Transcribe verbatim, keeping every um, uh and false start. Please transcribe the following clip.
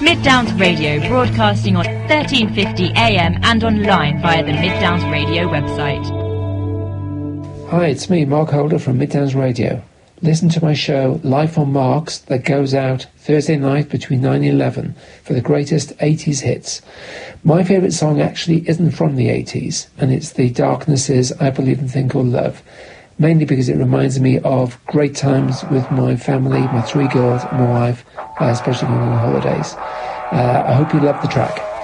Mid Downs Radio, broadcasting on thirteen fifty A M and online via the Mid Downs Radio website. Hi, it's me, Mark Holder from Mid Downs Radio. Listen to my show, Life on Marks, that goes out Thursday night between nine and eleven for the greatest eighties hits. My favourite song actually isn't from the eighties, and it's the Darknesses' I Believe in a Thing Called Love, mainly because it reminds me of great times with my family, my three girls and my wife, uh, especially when we were on holidays. Uh, I hope you love the track.